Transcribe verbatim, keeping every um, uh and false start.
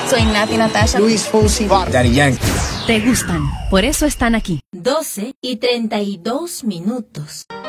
Soy Nati Natasha. Luis Fonsi. Daddy Yankee. Te gustan, por eso están aquí. doce y treinta y dos minutos.